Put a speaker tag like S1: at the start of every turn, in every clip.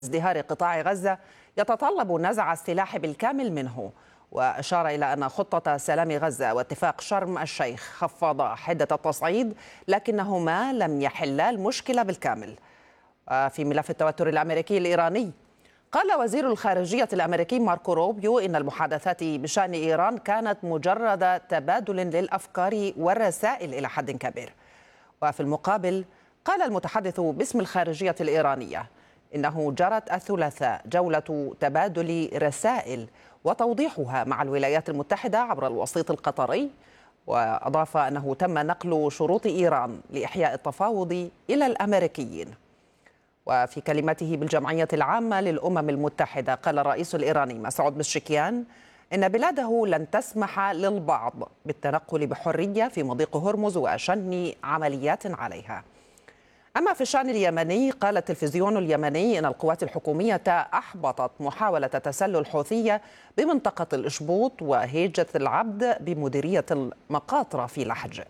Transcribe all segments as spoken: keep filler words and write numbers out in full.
S1: ازدهار قطاع غزة يتطلب نزع السلاح بالكامل منه. وأشار إلى أن خطة سلام غزة واتفاق شرم الشيخ خفض حدة التصعيد لكنهما لم يحلا المشكلة بالكامل. في ملف التوتر الأمريكي الإيراني، قال وزير الخارجية الأمريكي ماركو روبيو إن المحادثات بشأن إيران كانت مجرد تبادل للأفكار والرسائل إلى حد كبير. وفي المقابل، قال المتحدث باسم الخارجية الإيرانية إنه جرت الثلاثاء جولة تبادل رسائل وتوضيحها مع الولايات المتحدة عبر الوسيط القطري. وأضاف أنه تم نقل شروط إيران لإحياء التفاوض إلى الأمريكيين. وفي كلمته بالجمعية العامة للأمم المتحدة، قال الرئيس الإيراني مسعود بشكيان إن بلاده لن تسمح للبعض بالتنقل بحرية في مضيق هرمز وشن عمليات عليها. أما في الشأن اليمني، قال التلفزيون اليمني إن القوات الحكومية أحبطت محاولة تسلل حوثية بمنطقة الإشبوط وهيجة العبد بمديرية المقاطرة في لحج.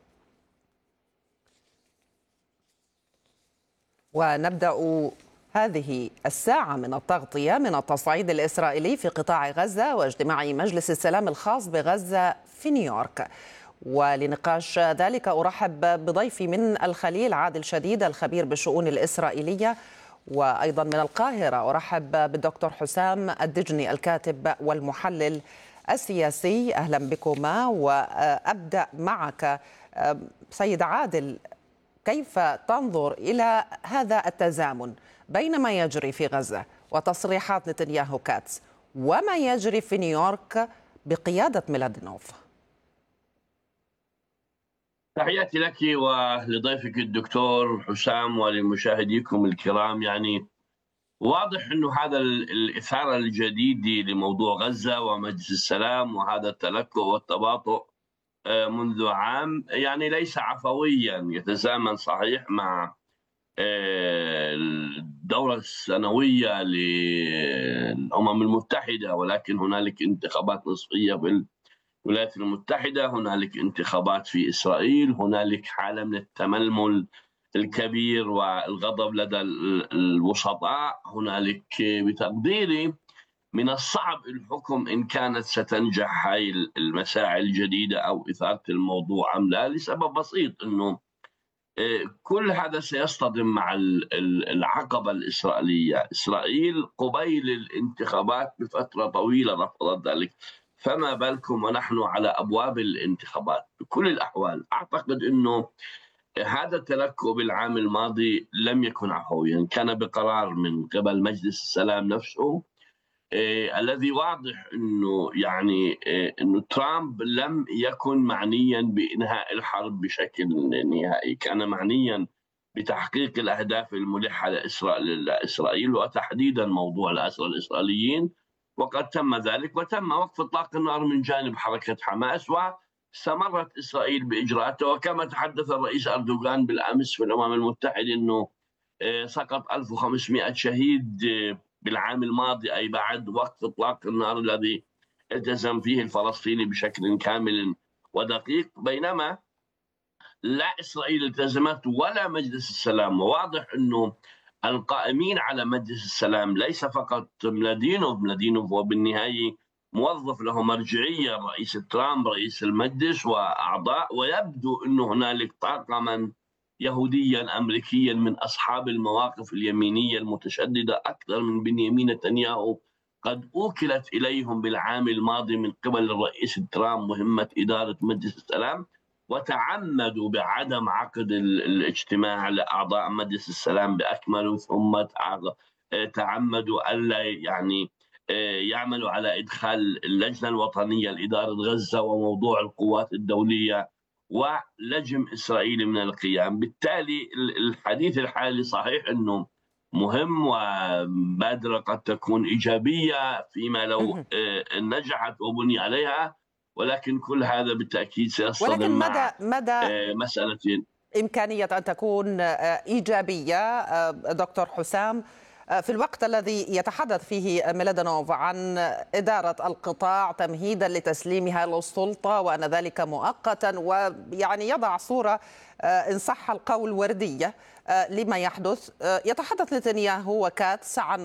S1: ونبدأ هذه الساعة من التغطية من التصعيد الإسرائيلي في قطاع غزة واجتماع مجلس السلام الخاص بغزة في نيويورك. ولنقاش ذلك أرحب بضيفي من الخليل عادل شديد الخبير بالشؤون الإسرائيلية، وأيضا من القاهرة أرحب بالدكتور حسام الدجني الكاتب والمحلل السياسي. أهلا بكما. وأبدأ معك سيد عادل، كيف تنظر إلى هذا التزامن بين ما يجري في غزة وتصريحات نتنياهو كاتس وما يجري في نيويورك بقيادة ميلادينوف؟
S2: تحياتي لك ولضيفك الدكتور حسام ولمشاهديكم الكرام. يعني واضح أنه هذا الإثارة الجديدة لموضوع غزة ومجلس السلام وهذا التلكؤ والتباطؤ منذ عام يعني ليس عفويا، يتزامن صحيح مع الدورة السنوية للأمم المتحدة، ولكن هنالك انتخابات نصفية في الولايات المتحدة، هنالك انتخابات في إسرائيل، هنالك حالة من التململ الكبير والغضب لدى الوسطاء، هنالك بتقديري من الصعب الحكم إن كانت ستنجح هاي المساعي الجديدة أو إثارة الموضوع أم لا، لسبب بسيط أنه كل هذا سيصطدم مع العقبة الإسرائيلية. إسرائيل قبيل الانتخابات بفترة طويلة رفضت ذلك، فما بالكم ونحن على أبواب الانتخابات. بكل الأحوال أعتقد أنه هذا التلكؤ بالعام الماضي لم يكن عفويا، كان بقرار من قبل مجلس السلام نفسه إيه الذي واضح أنه يعني إيه أنه ترامب لم يكن معنيا بإنهاء الحرب بشكل نهائي، كان معنيا بتحقيق الأهداف الملحة لإسرائيل وتحديدا موضوع الأسرى الإسرائيليين، وقد تم ذلك وتم وقف إطلاق النار من جانب حركة حماس، واستمرت إسرائيل بإجراءاتها. وكما تحدث الرئيس أردوغان بالأمس في الأمم المتحدة أنه إيه سقط ألف وخمسمائة شهيد إيه بالعام الماضي، أي بعد وقف إطلاق النار الذي التزم فيه الفلسطيني بشكل كامل ودقيق، بينما لا إسرائيل التزمت ولا مجلس السلام. وواضح أنه القائمين على مجلس السلام ليس فقط ميلادينوف، ميلادينوف وبالنهاية موظف له مرجعية، رئيس ترامب رئيس المجلس وأعضاء، ويبدو أنه هنالك طاقما يهوديا أمريكيا من أصحاب المواقف اليمينية المتشددة أكثر من بنيامين نتنياهو قد أوكلت إليهم بالعام الماضي من قبل الرئيس ترامب مهمة إدارة مجلس السلام، وتعمدوا بعدم عقد الاجتماع لأعضاء مجلس السلام بأكمله، ثم تعمدوا ألا يعني يعملوا على إدخال اللجنة الوطنية لإدارة غزة وموضوع القوات الدولية ولجم إسرائيل من القيام. بالتالي الحديث الحالي صحيح أنه مهم وبادرة قد تكون إيجابية فيما لو نجحت وبني عليها، ولكن كل هذا بالتأكيد سيصطدم
S1: ولكن مدى
S2: مع
S1: مدى
S2: مسألتين.
S1: إمكانية أن تكون إيجابية دكتور حسام في الوقت الذي يتحدث فيه ميلادينوف عن إدارة القطاع تمهيدا لتسليمها للسلطة وأن ذلك مؤقتا، ويعني يضع صورة إن صح القول وردية لما يحدث. يتحدث نتنياهو وكاتس عن